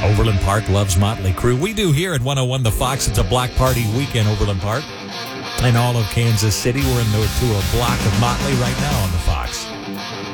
Overland Park loves Motley Crue. We do here at 101 The Fox. It's a block party weekend, Overland Park. And all of Kansas City, we're into a block of Motley right now on The Fox.